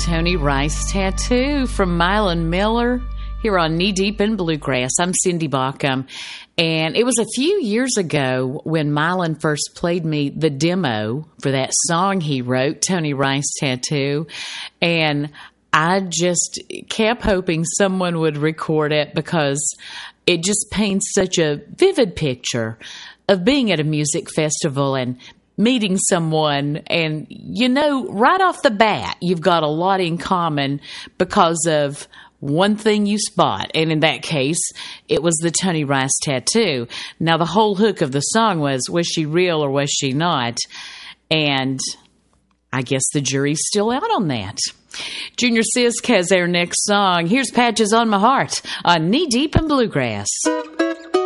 Tony Rice Tattoo from Mylon Miller here on Knee Deep in Bluegrass. I'm Cindy Baucom, and it was a few years ago when Mylon first played me the demo for that song he wrote, Tony Rice Tattoo, and I just kept hoping someone would record it because it just paints such a vivid picture of being at a music festival and meeting someone, and you know, right off the bat, you've got a lot in common because of one thing you spot, and in that case, it was the Tony Rice tattoo. Now, the whole hook of the song was she real or was she not? And I guess the jury's still out on that. Junior Sisk has their next song. Here's Patches on My Heart on Knee Deep in Bluegrass.